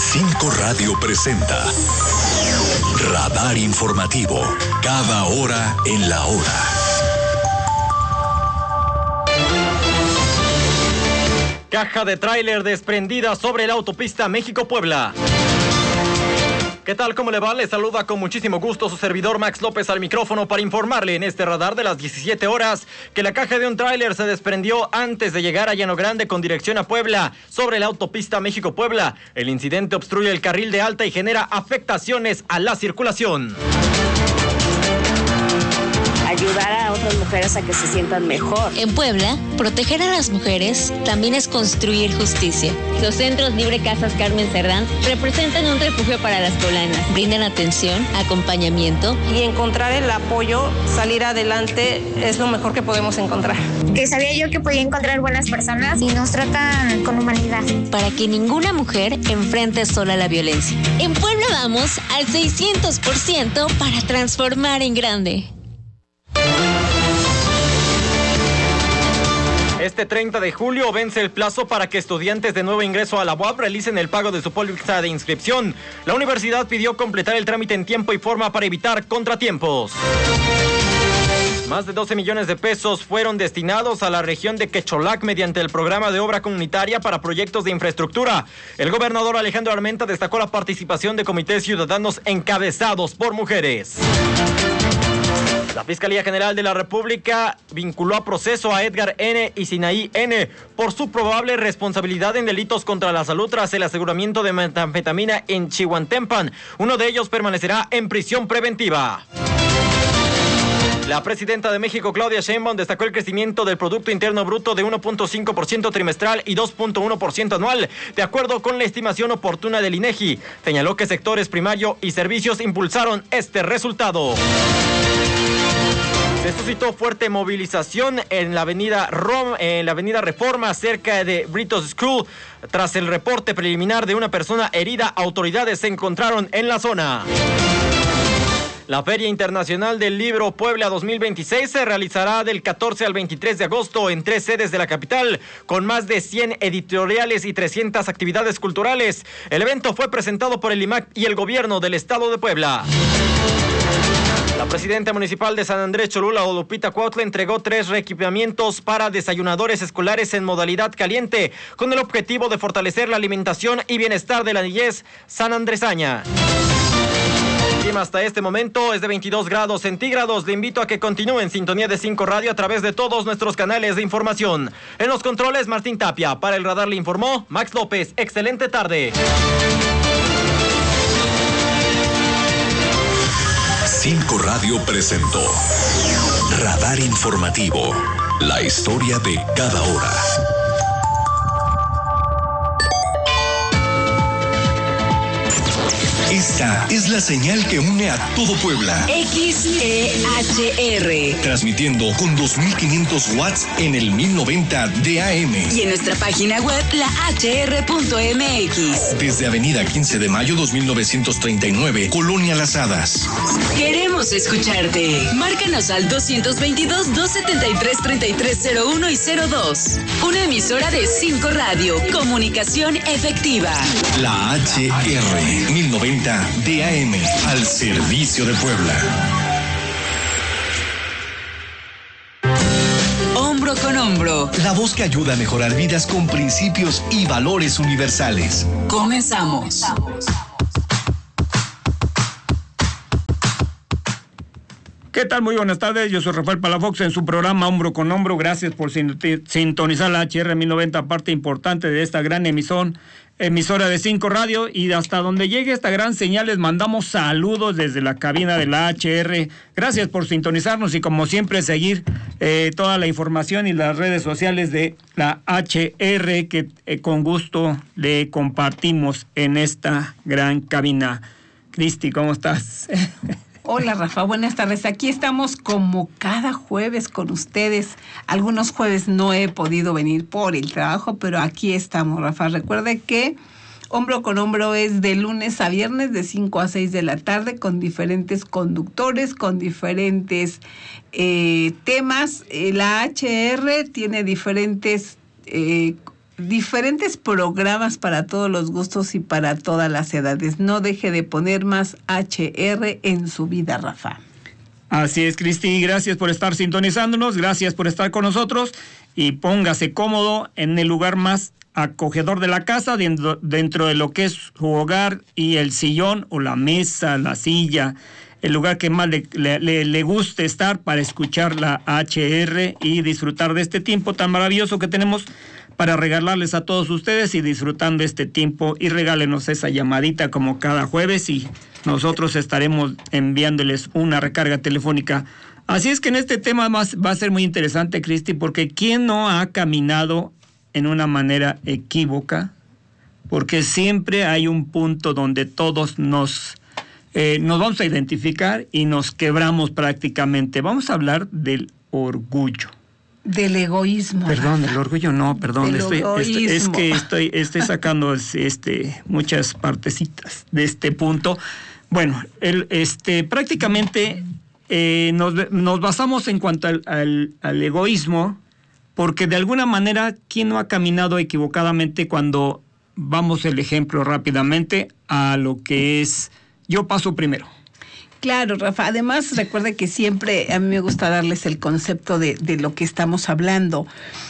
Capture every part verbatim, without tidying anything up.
cinco Radio presenta Radar Informativo, cada hora en la hora. Caja de tráiler desprendida sobre la autopista México-Puebla. ¿Qué tal? ¿Cómo le va? Le saluda con muchísimo gusto su servidor Max López al micrófono para informarle en este radar de las diecisiete horas que la caja de un tráiler se desprendió antes de llegar a Llano Grande con dirección a Puebla sobre la autopista México-Puebla. El incidente obstruye el carril de alta y genera afectaciones a la circulación. Ayudar a otras mujeres a que se sientan mejor. En Puebla, proteger a las mujeres también es construir justicia. Los centros Libre Casas Carmen Cerdán representan un refugio para las poblanas. Brindan atención, acompañamiento. Y encontrar el apoyo, salir adelante, es lo mejor que podemos encontrar. Que sabía yo que podía encontrar buenas personas y nos tratan con humanidad. Para que ninguna mujer enfrente sola la violencia. En Puebla vamos al seiscientos por ciento para transformar en grande. Este treinta de julio vence el plazo para que estudiantes de nuevo ingreso a la U A P realicen el pago de su póliza de inscripción. La universidad pidió completar el trámite en tiempo y forma para evitar contratiempos. Más de doce millones de pesos fueron destinados a la región de Quecholac mediante el programa de obra comunitaria para proyectos de infraestructura. El gobernador Alejandro Armenta destacó la participación de comités ciudadanos encabezados por mujeres. La Fiscalía General de la República vinculó a proceso a Edgar N. y Sinaí N. por su probable responsabilidad en delitos contra la salud tras el aseguramiento de metanfetamina en Chihuantempan. Uno de ellos permanecerá en prisión preventiva. La presidenta de México, Claudia Sheinbaum, destacó el crecimiento del Producto Interno Bruto de uno punto cinco por ciento trimestral y dos punto uno por ciento anual, de acuerdo con la estimación oportuna del INEGI. Señaló que sectores primario y servicios impulsaron este resultado. Se suscitó fuerte movilización en la avenida Rom, en la avenida Reforma, cerca de Britos School. Tras el reporte preliminar de una persona herida, autoridades se encontraron en la zona. La Feria Internacional del Libro Puebla dos mil veintiséis se realizará del catorce al veintitrés de agosto en tres sedes de la capital, con más de cien editoriales y trescientas actividades culturales. El evento fue presentado por el I M A C y el gobierno del estado de Puebla. La presidenta municipal de San Andrés Cholula, Lupita Cuautla, entregó tres reequipamientos para desayunadores escolares en modalidad caliente, con el objetivo de fortalecer la alimentación y bienestar de la niñez sanandresaña. El clima hasta este momento es de veintidós grados centígrados. Le invito a que continúe en sintonía de cinco Radio a través de todos nuestros canales de información. En los controles, Martín Tapia. Para el radar le informó Max López. Excelente tarde. cinco Radio presentó Radar Informativo, la historia de cada hora. Esta es la señal que une a todo Puebla. X E H R. Transmitiendo con dos mil quinientos watts en el mil noventa de A M. Y en nuestra página web, la h r punto m x. Desde Avenida quince de mayo dos mil novecientos treinta y nueve, Colonia Las Hadas. Queremos escucharte. Márcanos al doscientos veintidós, doscientos setenta y tres, treinta y tres cero uno y cero dos. Una emisora de cinco Radio. Comunicación efectiva. La H R mil noventa de A M, al servicio de Puebla. Hombro con hombro. La voz que ayuda a mejorar vidas con principios y valores universales. Comenzamos. ¿Qué tal? Muy buenas tardes, yo soy Rafael Palafox en su programa Hombro con Hombro. Gracias por sintonizar la H R mil noventa, parte importante de esta gran emisón, emisora de cinco Radio, y hasta donde llegue esta gran señal les mandamos saludos desde la cabina de la H R. Gracias por sintonizarnos y como siempre seguir eh, toda la información y las redes sociales de la H R que eh, con gusto le compartimos en esta gran cabina. Cristi, ¿cómo estás? Hola Rafa, buenas tardes. Aquí estamos como cada jueves con ustedes. Algunos jueves no he podido venir por el trabajo, pero aquí estamos, Rafa. Recuerde que Hombro con Hombro es de lunes a viernes de cinco a seis de la tarde con diferentes conductores, con diferentes eh, temas. Eh, la H R tiene diferentes eh, diferentes programas para todos los gustos y para todas las edades. No deje de poner más H R en su vida, Rafa. Así es, Cristi, gracias por estar sintonizándonos, gracias por estar con nosotros y póngase cómodo en el lugar más acogedor de la casa, dentro, dentro de lo que es su hogar, y el sillón o la mesa, la silla, el lugar que más le, le, le guste estar para escuchar la H R y disfrutar de este tiempo tan maravilloso que tenemos para regalarles a todos ustedes, y disfrutando este tiempo, y regálenos esa llamadita como cada jueves y nosotros estaremos enviándoles una recarga telefónica. Así es que en este tema más va a ser muy interesante, Cristi, porque ¿quién no ha caminado en una manera equívoca? Porque siempre hay un punto donde todos nos, eh, nos vamos a identificar y nos quebramos prácticamente. Vamos a hablar del orgullo. Del egoísmo. Perdón, del orgullo no, perdón. Estoy, estoy, es que estoy, estoy sacando este, muchas partecitas de este punto. Bueno, el, este, prácticamente eh, nos, nos basamos en cuanto al, al, al egoísmo, porque de alguna manera, ¿quién no ha caminado equivocadamente cuando vamos el ejemplo rápidamente a lo que es yo paso primero? Claro, Rafa. Además, recuerde que siempre a mí me gusta darles el concepto de, de lo que estamos hablando.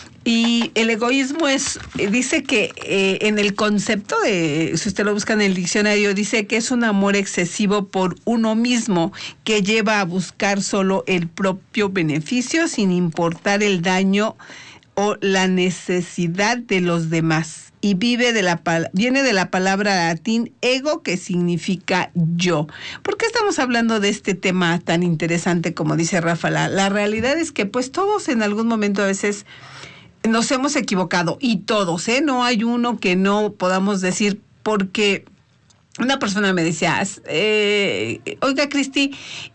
Y el egoísmo es, dice que eh, en el concepto de, si usted lo busca en el diccionario, dice que es un amor excesivo por uno mismo que lleva a buscar solo el propio beneficio sin importar el daño o la necesidad de los demás. Y vive de la viene de la palabra latín ego, que significa yo. ¿Por qué estamos hablando de este tema tan interesante como dice Rafa? La, la realidad es que pues todos en algún momento a veces nos hemos equivocado, y todos, ¿eh? No hay uno que no podamos decir, porque una persona me decía, eh, oiga, Cristi,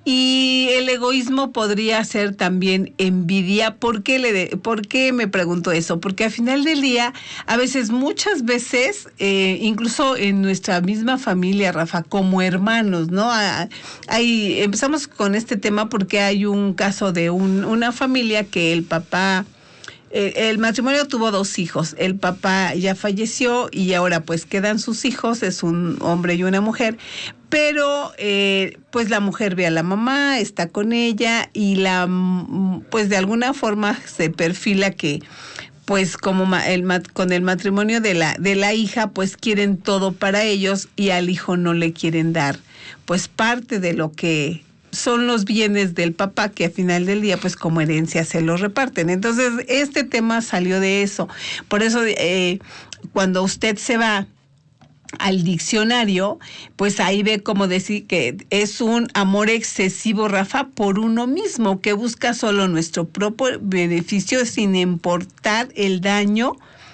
y el egoísmo podría ser también envidia. ¿Por qué, le de, ¿Por qué me pregunto eso? Porque al final del día, a veces, muchas veces, eh, incluso en nuestra misma familia, Rafa, como hermanos, ¿no? Hay, empezamos con este tema porque hay un caso de un, una familia que el papá... El matrimonio tuvo dos hijos, el papá ya falleció y ahora pues quedan sus hijos, es un hombre y una mujer, pero eh, pues la mujer ve a la mamá, está con ella y la pues de alguna forma se perfila que pues como el, con el matrimonio de la, de la hija pues quieren todo para ellos y al hijo no le quieren dar pues parte de lo que son los bienes del papá, que al final del día pues como herencia se los reparten. Entonces este tema salió de eso. Por eso eh, cuando usted se va al diccionario, pues ahí ve como decir que es un amor excesivo, Rafa, por uno mismo, que busca solo nuestro propio beneficio sin importar el daño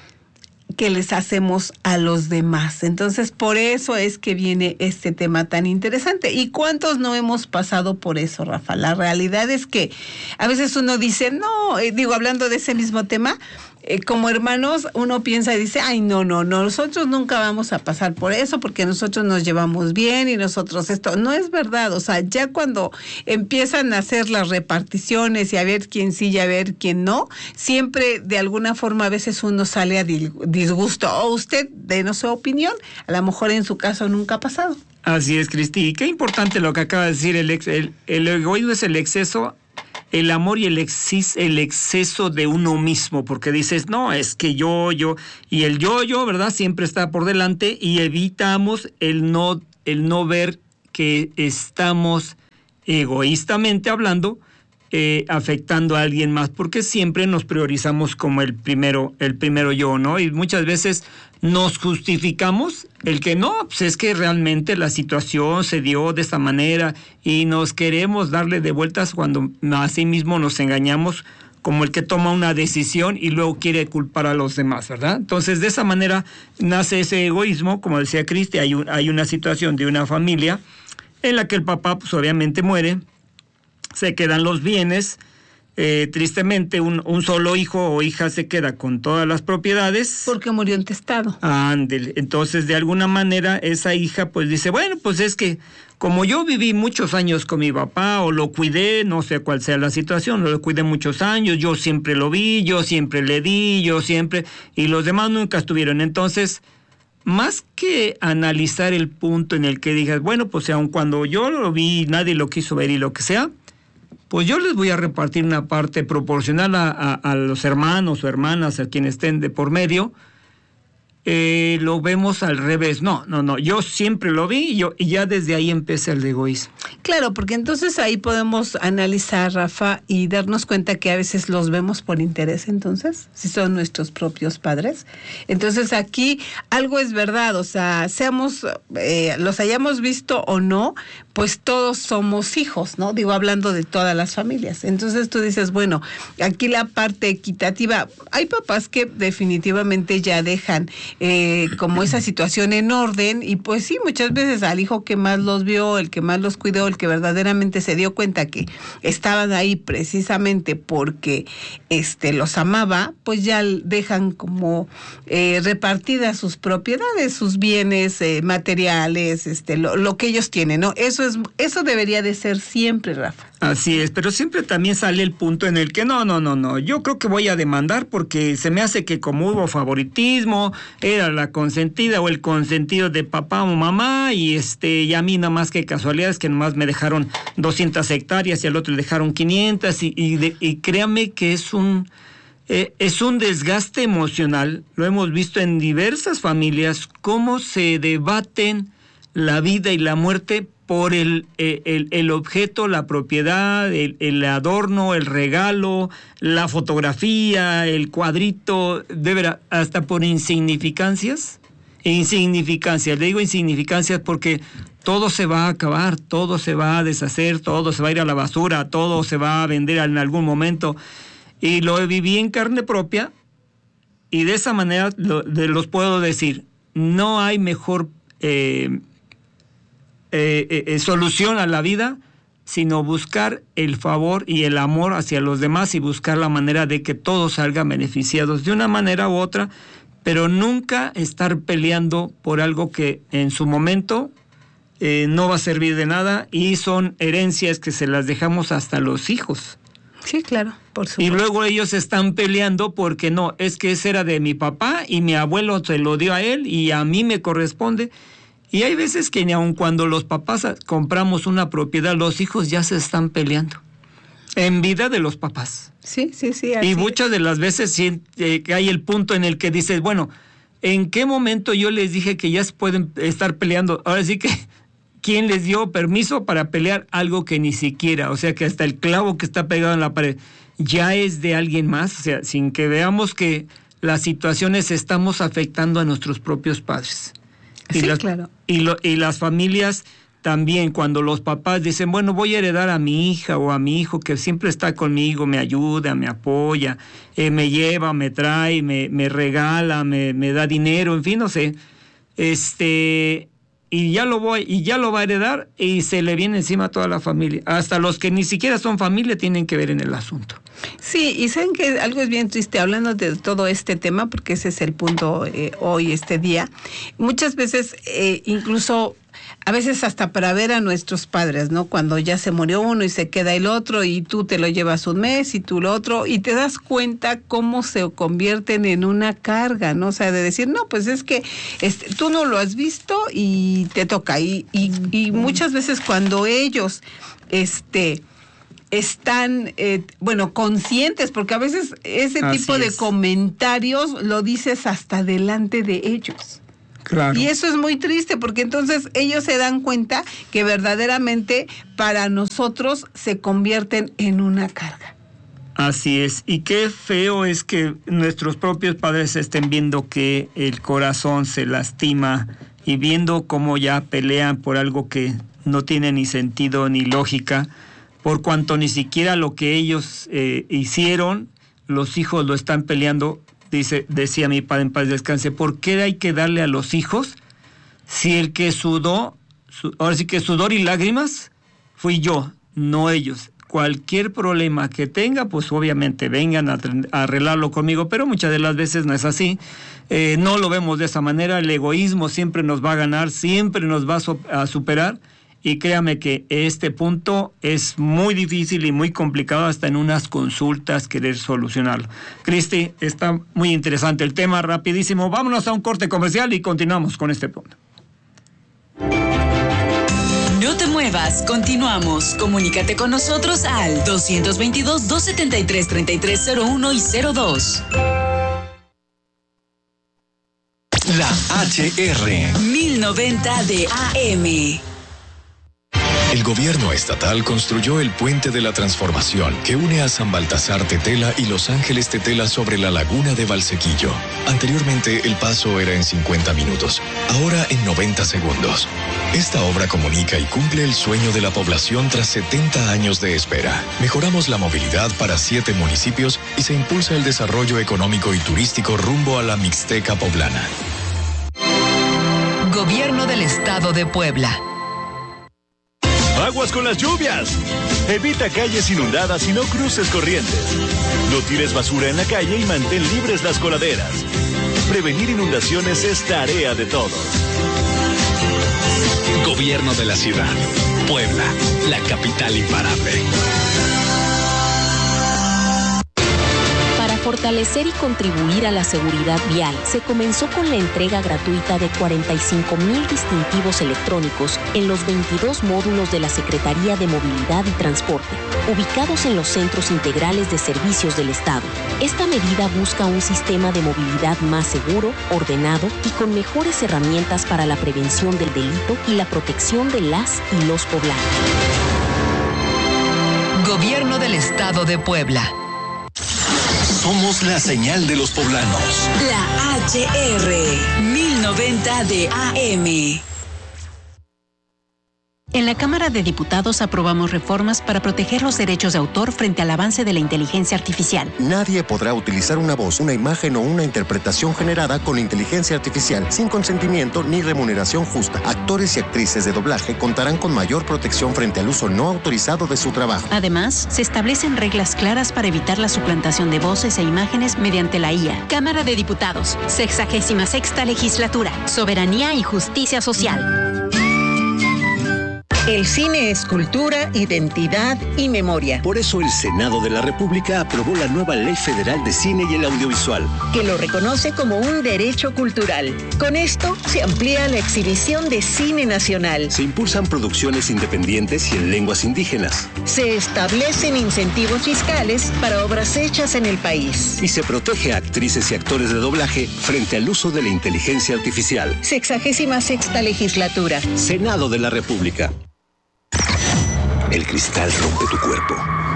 que les hacemos a los demás. Entonces, por eso es que viene este tema tan interesante. ¿Y cuántos no hemos pasado por eso, Rafa? La realidad es que a veces uno dice, no, eh, digo, hablando de ese mismo tema, eh, como hermanos, uno piensa y dice, ay, no, no, no, nosotros nunca vamos a pasar por eso porque nosotros nos llevamos bien y nosotros esto. No es verdad. O sea, ya cuando empiezan a hacer las reparticiones y a ver quién sí y a ver quién no, siempre de alguna forma a veces uno sale a disgusto. O usted, denos su opinión, a lo mejor en su caso nunca ha pasado. Así es, Cristi. Qué importante lo que acaba de decir. El, ex, el, el egoísmo es el exceso, el amor y el, exis, el exceso de uno mismo, porque dices, no, es que yo, yo, y el yo, yo, ¿verdad? Siempre está por delante y evitamos el no, el no ver que estamos egoístamente hablando, eh, afectando a alguien más, porque siempre nos priorizamos como el primero, el primero yo, ¿no? Y muchas veces nos justificamos el que no, pues es que realmente la situación se dio de esta manera y nos queremos darle de vueltas cuando así mismo nos engañamos, como el que toma una decisión y luego quiere culpar a los demás, ¿verdad? Entonces, de esa manera nace ese egoísmo. Como decía Cristi, hay, un, hay una situación de una familia en la que el papá, pues obviamente muere, se quedan los bienes, eh, tristemente un, un solo hijo o hija se queda con todas las propiedades. Porque murió intestado. Ándele. Entonces, de alguna manera, esa hija pues dice, bueno, pues es que como yo viví muchos años con mi papá o lo cuidé, no sé cuál sea la situación, lo cuidé muchos años, yo siempre lo vi, yo siempre le di, yo siempre, y los demás nunca estuvieron. Entonces, más que analizar el punto en el que digas, bueno, pues aun cuando yo lo vi, nadie lo quiso ver y lo que sea, pues yo les voy a repartir una parte proporcional a, a, a los hermanos o hermanas, a quienes estén de por medio. Eh, lo vemos al revés. No, no, no, yo siempre lo vi y, yo, y ya desde ahí empieza el egoísmo. Claro, porque entonces ahí podemos analizar, Rafa, y darnos cuenta que a veces los vemos por interés, entonces, si son nuestros propios padres. Entonces aquí algo es verdad, o sea, seamos, eh, los hayamos visto o no, pues todos somos hijos, ¿no? Digo, hablando de todas las familias. Entonces tú dices, bueno, aquí la parte equitativa, hay papás que definitivamente ya dejan eh, como esa situación en orden, y pues sí, muchas veces al hijo que más los vio, el que más los cuidó, el que verdaderamente se dio cuenta que estaban ahí precisamente porque este los amaba, pues ya dejan como eh, repartidas sus propiedades, sus bienes eh, materiales, este lo, lo que ellos tienen, ¿no? Eso es, eso debería de ser siempre, Rafa. Así es, pero siempre también sale el punto en el que no, no, no, no, yo creo que voy a demandar porque se me hace que como hubo favoritismo, era la consentida o el consentido de papá o mamá, y este y a mí nada más que casualidades que nomás me dejaron doscientas hectáreas y al otro le dejaron quinientas, y, y, de, y créame que es un eh, es un desgaste emocional. Lo hemos visto en diversas familias, cómo se debaten la vida y la muerte por el, el, el objeto, la propiedad, el, el adorno, el regalo, la fotografía, el cuadrito, de veras, hasta por insignificancias. Insignificancias, le digo insignificancias porque todo se va a acabar, todo se va a deshacer, todo se va a ir a la basura, todo se va a vender en algún momento. Y lo viví en carne propia, y de esa manera lo, de, los puedo decir, no hay mejor Eh, Eh, eh, solución a la vida, sino buscar el favor y el amor hacia los demás y buscar la manera de que todos salgan beneficiados de una manera u otra, pero nunca estar peleando por algo que en su momento eh, no va a servir de nada, y son herencias que se las dejamos hasta los hijos. Sí, claro, por supuesto. Y luego ellos están peleando porque no, es que ese era de mi papá y mi abuelo se lo dio a él y a mí me corresponde. Y hay veces que ni aun cuando los papás compramos una propiedad, los hijos ya se están peleando en vida de los papás. Sí, sí, sí. Y muchas es. de las veces sí, eh, hay el punto en el que dices, bueno, ¿en qué momento yo les dije que ya se pueden estar peleando? Ahora sí que, ¿quién les dio permiso para pelear algo que ni siquiera? O sea, que hasta el clavo que está pegado en la pared ya es de alguien más. O sea, sin que veamos que las situaciones estamos afectando a nuestros propios padres. Y, sí, las, claro. y, lo, y las familias también, cuando los papás dicen, bueno, voy a heredar a mi hija o a mi hijo que siempre está conmigo, me ayuda, me apoya, eh, me lleva, me trae, me, me regala, me, me da dinero, en fin, no sé, este, y ya lo voy, y ya lo va a heredar, y se le viene encima a toda la familia. Hasta los que ni siquiera son familia tienen que ver en el asunto. Sí, y saben que algo es bien triste, hablando de todo este tema, porque ese es el punto eh, hoy, este día. Muchas veces, eh, incluso, a veces hasta para ver a nuestros padres, ¿no? Cuando ya se murió uno y se queda el otro, y tú te lo llevas un mes y tú lo otro, y te das cuenta cómo se convierten en una carga, ¿no? O sea, de decir, no, pues es que este, tú no lo has visto y te toca. Y, y, y muchas veces cuando ellos, este... están, eh, bueno, conscientes, porque a veces ese Así tipo de es. comentarios lo dices hasta delante de ellos. Claro. Y eso es muy triste, porque entonces ellos se dan cuenta que verdaderamente para nosotros se convierten en una carga. Así es, y qué feo es que nuestros propios padres estén viendo que el corazón se lastima y viendo cómo ya pelean por algo que no tiene ni sentido ni lógica, por cuanto ni siquiera lo que ellos eh, hicieron, los hijos lo están peleando. Dice, decía mi padre en paz descanse, ¿por qué hay que darle a los hijos si el que sudó, su, ahora sí que sudor y lágrimas, fui yo, no ellos? cualquier problema que tenga, pues obviamente vengan a, a arreglarlo conmigo, pero muchas de las veces no es así. Eh, no lo vemos de esa manera. El egoísmo siempre nos va a ganar, siempre nos va a, so, a superar. Y créame que este punto es muy difícil y muy complicado hasta en unas consultas querer solucionarlo. Cristi, está muy interesante el tema, rapidísimo. Vámonos a un corte comercial y continuamos con este punto. No te muevas, continuamos. Comunícate con nosotros al dos veintidós, dos setenta y tres, treinta y tres cero uno y cero dos. La H R mil noventa de A M. El gobierno estatal construyó el Puente de la Transformación que une a San Baltasar Tetela y Los Ángeles Tetela sobre la laguna de Valsequillo. Anteriormente el paso era en cincuenta minutos, ahora en noventa segundos. Esta obra comunica y cumple el sueño de la población tras setenta años de espera. Mejoramos la movilidad para siete municipios y se impulsa el desarrollo económico y turístico rumbo a la Mixteca poblana. Gobierno del Estado de Puebla. ¡Aguas con las lluvias! Evita calles inundadas y no cruces corrientes. No tires basura en la calle y mantén libres las coladeras. Prevenir inundaciones es tarea de todos. Gobierno de la ciudad. Puebla, la capital imparable. Fortalecer y contribuir a la seguridad vial, se comenzó con la entrega gratuita de cuarenta y cinco mil distintivos electrónicos en los veintidós módulos de la Secretaría de Movilidad y Transporte, ubicados en los centros integrales de servicios del Estado. Esta medida busca un sistema de movilidad más seguro, ordenado y con mejores herramientas para la prevención del delito y la protección de las y los poblanos. Gobierno del Estado de Puebla. Somos la señal de los poblanos. La H R mil noventa de A M. En la Cámara de Diputados aprobamos reformas para proteger los derechos de autor frente al avance de la inteligencia artificial. Nadie podrá utilizar una voz, una imagen o una interpretación generada con inteligencia artificial sin consentimiento ni remuneración justa. Actores y actrices de doblaje contarán con mayor protección frente al uso no autorizado de su trabajo. Además, se establecen reglas claras para evitar la suplantación de voces e imágenes mediante la I A. Cámara de Diputados, sexagésima sexta legislatura, soberanía y justicia social. El cine es cultura, identidad y memoria. Por eso el Senado de la República aprobó la nueva Ley Federal de Cine y el Audiovisual, que lo reconoce como un derecho cultural. Con esto se amplía la exhibición de cine nacional. Se impulsan producciones independientes y en lenguas indígenas. Se establecen incentivos fiscales para obras hechas en el país. Y se protege a actrices y actores de doblaje frente al uso de la inteligencia artificial. Sexagésima sexta legislatura. Senado de la República. El cristal rompe tu cuerpo,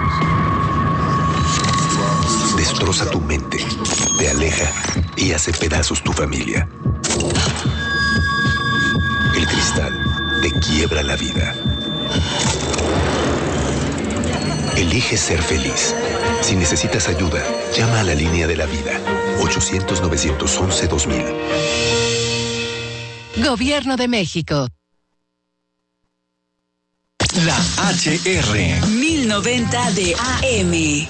destroza tu mente, te aleja y hace pedazos tu familia. El cristal te quiebra la vida. Elige ser feliz. Si necesitas ayuda, llama a la línea de la vida, ochocientos, novecientos once, dos mil. Gobierno de México. La H R mil noventa de A M.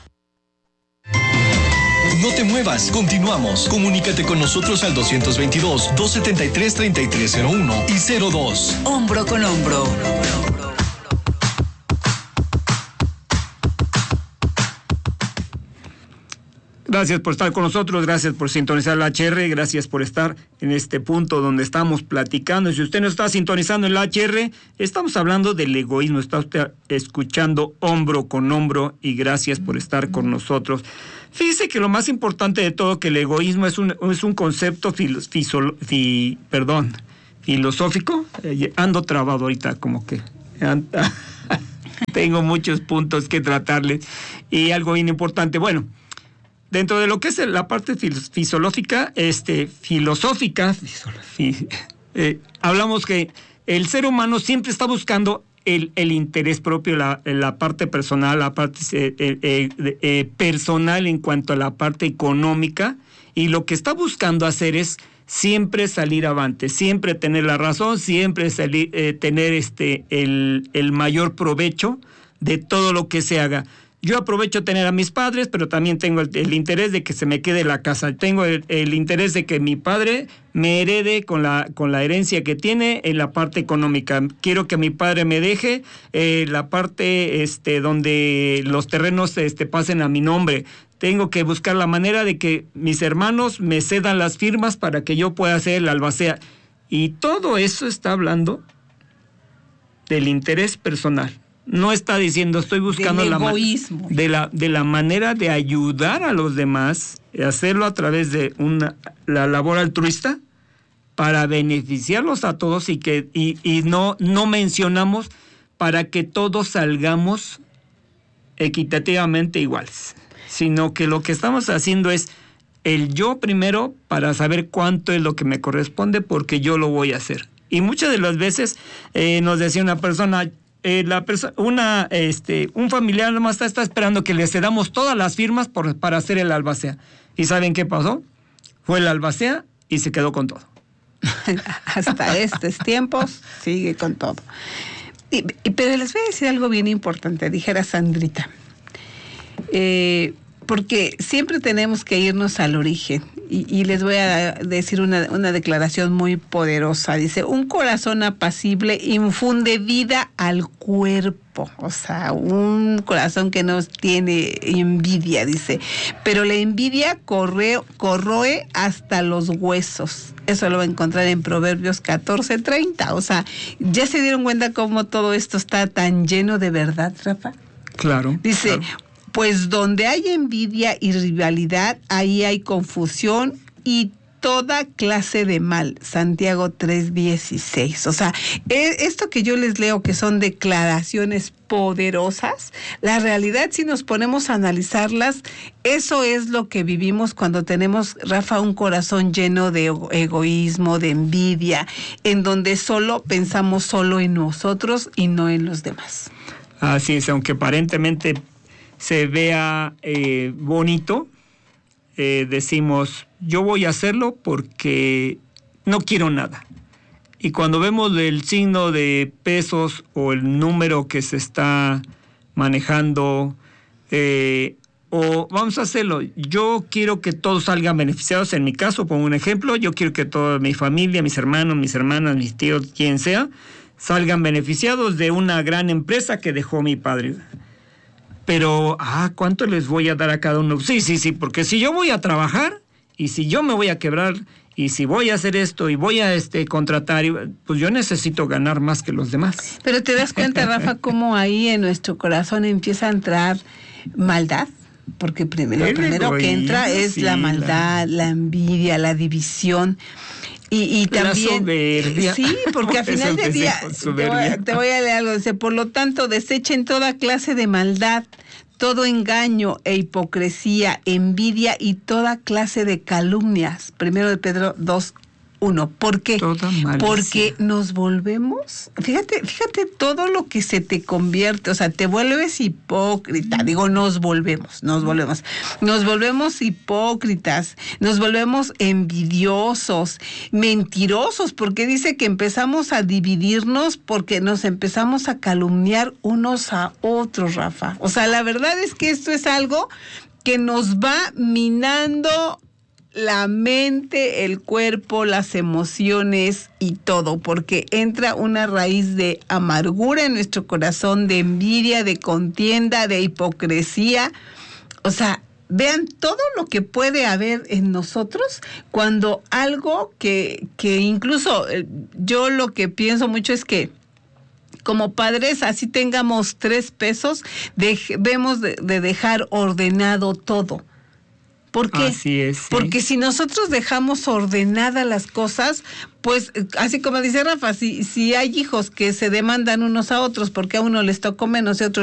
No te muevas, continuamos. Comunícate con nosotros al dos veintidós, dos setenta y tres, treinta y tres cero uno y cero dos. Hombro con hombro. Gracias por estar con nosotros, gracias por sintonizar la H R, gracias por estar en este punto donde estamos platicando. Si usted no está sintonizando en la H R, estamos hablando del egoísmo, está usted escuchando hombro con hombro y gracias por estar con nosotros. Fíjese que lo más importante de todo, que el egoísmo es un, es un concepto fil, fisol, fi, perdón, filosófico. Eh, ando trabado ahorita, como que ando, tengo muchos puntos que tratarle y algo bien importante. Bueno, dentro de lo que es la parte filosófica, este, filosófica, fi, eh, hablamos que el ser humano siempre está buscando el, el interés propio, la, la parte personal, la parte eh, eh, eh, personal en cuanto a la parte económica, y lo que está buscando hacer es siempre salir avante, siempre tener la razón, siempre salir, eh, tener este, el, el mayor provecho de todo lo que se haga. Yo aprovecho tener a mis padres, pero también tengo el, el interés de que se me quede la casa. Tengo el, el interés de que mi padre me herede con la, con la herencia que tiene en la parte económica. Quiero que mi padre me deje eh, la parte este, donde los terrenos este, pasen a mi nombre. Tengo que buscar la manera de que mis hermanos me cedan las firmas para que yo pueda hacer la albacea. Y todo eso está hablando del interés personal. No está diciendo, estoy buscando del la, egoísmo. de la de la manera de ayudar a los demás, hacerlo a través de una la labor altruista para beneficiarlos a todos y que y, y no no mencionamos para que todos salgamos equitativamente iguales, sino que lo que estamos haciendo es el yo primero para saber cuánto es lo que me corresponde porque yo lo voy a hacer. Y muchas de las veces eh, nos decía una persona, eh, la perso- una este un familiar nomás está, está esperando que le cedamos todas las firmas por, para hacer el albacea. ¿Y saben qué pasó? Fue el albacea y se quedó con todo. Hasta estos tiempos sigue con todo. Y, y, pero les voy a decir algo bien importante, dijera Sandrita. Eh, porque siempre tenemos que irnos al origen. Y, y les voy a decir una, una declaración muy poderosa. Dice, un corazón apacible infunde vida al cuerpo. O sea, un corazón que no tiene envidia, dice. Pero la envidia corre, corroe hasta los huesos. Eso lo va a encontrar en Proverbios catorce treinta. O sea, ¿ya se dieron cuenta cómo todo esto está tan lleno de verdad, Rafa? Claro. Dice... Claro. Pues donde hay envidia y rivalidad, ahí hay confusión y toda clase de mal. Santiago tres dieciséis. O sea, esto que yo les leo que son declaraciones poderosas, la realidad si nos ponemos a analizarlas, eso es lo que vivimos cuando tenemos, Rafa, un corazón lleno de egoísmo, de envidia, en donde solo pensamos solo en nosotros y no en los demás. Así es, aunque aparentemente se vea eh, bonito, eh, decimos, yo voy a hacerlo porque no quiero nada. Y cuando vemos el signo de pesos o el número que se está manejando, eh, o vamos a hacerlo, yo quiero que todos salgan beneficiados. En mi caso, pongo un ejemplo, yo quiero que toda mi familia, mis hermanos, mis hermanas, mis tíos, quien sea, salgan beneficiados de una gran empresa que dejó mi padre. Pero, ah, ¿cuánto les voy a dar a cada uno? Sí, sí, sí, porque si yo voy a trabajar y si yo me voy a quebrar y si voy a hacer esto y voy a este contratar, pues yo necesito ganar más que los demás. Pero te das cuenta, Rafa, cómo ahí en nuestro corazón empieza a entrar maldad. Porque primero, lo primero que entra es sí, la maldad, la... la envidia, la división. Y, y también, la soberbia. Sí, porque al final del día, te voy, te voy a leer algo, dice, por lo tanto, desechen toda clase de maldad, todo engaño e hipocresía, envidia y toda clase de calumnias. Primero de Pedro dos, uno. ¿Por qué? Porque nos volvemos, fíjate, fíjate todo lo que se te convierte, o sea, te vuelves hipócrita, digo, nos volvemos, nos volvemos, nos volvemos hipócritas, nos volvemos envidiosos, mentirosos, porque dice que empezamos a dividirnos porque nos empezamos a calumniar unos a otros, Rafa. O sea, la verdad es que esto es algo que nos va minando la mente, el cuerpo, las emociones y todo, porque entra una raíz de amargura en nuestro corazón, de envidia, de contienda, de hipocresía. O sea, vean todo lo que puede haber en nosotros cuando algo que, que incluso yo lo que pienso mucho es que como padres, así tengamos tres pesos, debemos de, de dejar ordenado todo. ¿Por qué? Así es, sí. Porque si nosotros dejamos ordenadas las cosas, pues así como dice Rafa, si, si hay hijos que se demandan unos a otros porque a uno les tocó menos y a otro